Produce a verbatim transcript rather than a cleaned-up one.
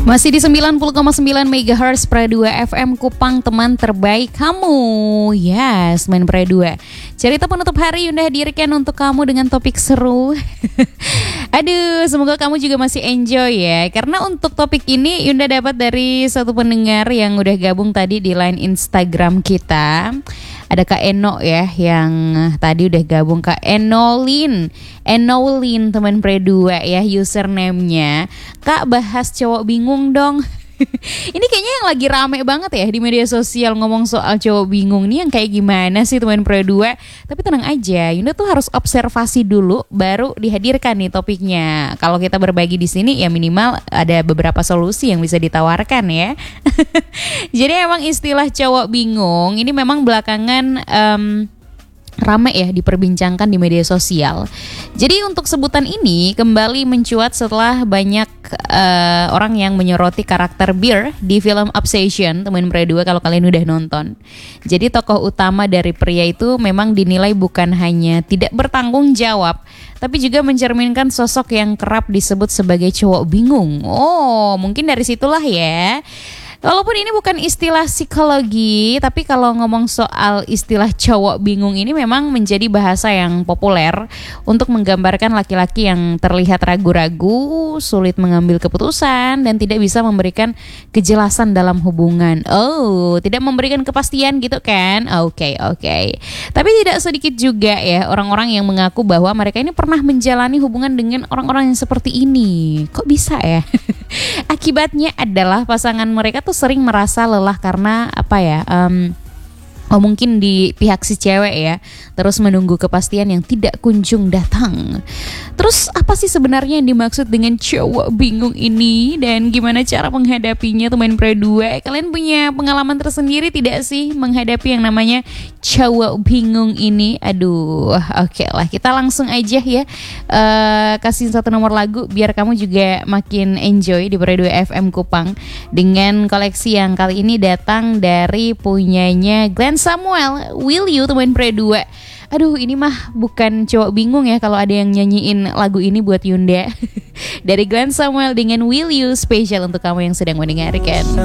Masih di sembilan puluh koma sembilan megahertz Pra dua F M Kupang, teman terbaik kamu. Yes, main Pra dua. Cerita penutup hari Yunda hadirkan untuk kamu dengan topik seru. Aduh, semoga kamu juga masih enjoy ya. Karena untuk topik ini Yunda dapat dari satu pendengar yang udah gabung tadi di line Instagram kita. Ada Kak Eno ya yang tadi udah gabung, Kak Enolin. Enolin teman Pre dua ya username-nya. Kak, bahas cowok bingung dong. Ini kayaknya yang lagi rame banget ya di media sosial ngomong soal cowok bingung nih, yang kayak gimana sih teman Pre dua. Tapi tenang aja, Yunda tuh harus observasi dulu baru dihadirkan nih topiknya. Kalau kita berbagi di sini ya minimal ada beberapa solusi yang bisa ditawarkan ya. Jadi emang istilah cowok bingung ini memang belakangan um, rame ya diperbincangkan di media sosial. Jadi untuk sebutan ini kembali mencuat setelah banyak uh, orang yang menyoroti karakter Beer di film Obsession, teman Pre dua kalau kalian udah nonton. Jadi tokoh utama dari pria itu memang dinilai bukan hanya tidak bertanggung jawab, tapi juga mencerminkan sosok yang kerap disebut sebagai cowok bingung. Oh, mungkin dari situlah ya. Walaupun ini bukan istilah psikologi, tapi kalau ngomong soal istilah cowok bingung ini memang menjadi bahasa yang populer untuk menggambarkan laki-laki yang terlihat ragu-ragu, sulit mengambil keputusan, dan tidak bisa memberikan kejelasan dalam hubungan. Oh, tidak memberikan kepastian gitu kan? Oke, okay, oke. Okay. Tapi tidak sedikit juga ya orang-orang yang mengaku bahwa mereka ini pernah menjalani hubungan dengan orang-orang yang seperti ini. Kok bisa ya? Akibatnya adalah pasangan mereka tuh sering merasa lelah karena apa ya? Um, Oh mungkin di pihak si cewek ya terus menunggu kepastian yang tidak kunjung datang. Terus apa sih sebenarnya yang dimaksud dengan cowok bingung ini dan gimana cara menghadapinya teman Pre dua? Kalian punya pengalaman tersendiri tidak sih menghadapi yang namanya cowok bingung ini? Aduh, oke okay lah, kita langsung aja ya uh, kasih satu nomor lagu biar kamu juga makin enjoy di Pre dua F M Kupang dengan koleksi yang kali ini datang dari punyanya Glenn Samuel, Will You teman Pre dua. Aduh, ini mah bukan cowok bingung ya kalau ada yang nyanyiin lagu ini buat Yunda. Dari Glenn Samuel dengan Will You, spesial untuk kamu yang sedang mendengarkan.